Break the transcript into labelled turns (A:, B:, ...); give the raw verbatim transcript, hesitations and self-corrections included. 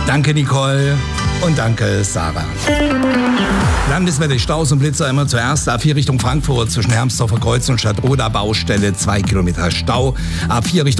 A: Danke, Nicole. Und danke, Sarah. Landeswelle, Staus und Blitzer immer zuerst. A vier Richtung Frankfurt zwischen Hermsdorfer Kreuz und Stadtroda Baustelle, zwei Kilometer Stau. A vier Richtung